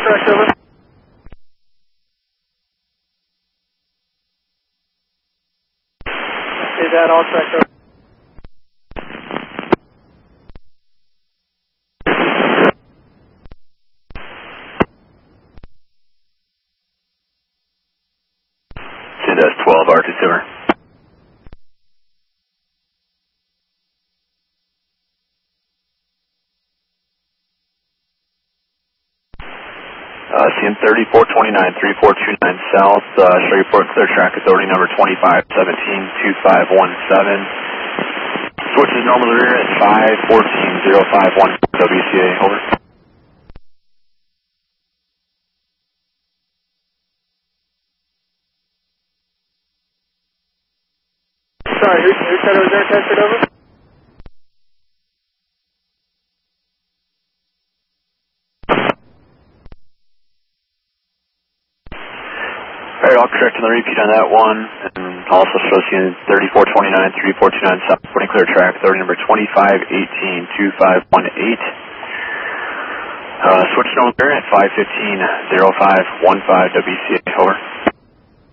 correct, over. Say that, all correct, over. Say that's 12, Arctic Silver. CM 3429, 3429 South, show report clear track authority number 2517-2517. Switches normal rear at 514-051 WCA, over. Sorry, who said it was air tested, over? Alright, I'll correct on the repeat on that one, and also show CN 3429, 3429 South, reporting clear track authority number 2518-2518. Switch normal rear at 515-0515 WCA, over.